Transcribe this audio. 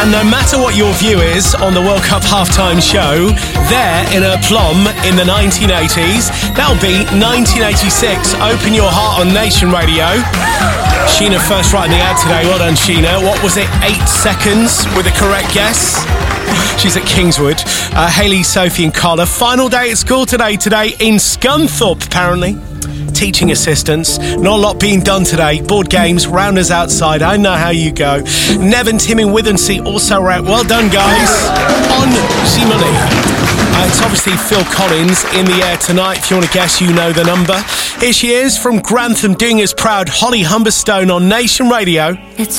And no matter what your view is on the World Cup halftime show, there in her plum in the 1980s, that'll be 1986. Open your heart on Nation Radio. Sheena first right in the ad today. Well done, Sheena. What was it? 8 seconds with the correct guess. She's at Kingswood. Hayley, Sophie and Carla. Final day at school today in Scunthorpe, apparently. Teaching assistants. Not a lot being done today. Board games, rounders outside. I know how you go. Nevin, Tim and Withensea also out. Well done, guys. On Simone. It's obviously Phil Collins in the air tonight. If you want to guess, you know the number. Here she is from Grantham, doing us proud. Holly Humberstone on Nation Radio.